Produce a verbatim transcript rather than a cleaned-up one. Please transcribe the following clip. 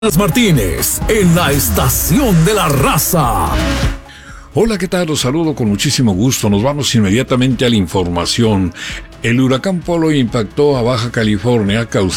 Martínez en la estación de la raza. Hola, ¿qué tal? Los saludo con muchísimo gusto. Nos vamos inmediatamente a la información. El huracán Polo impactó a Baja California, causando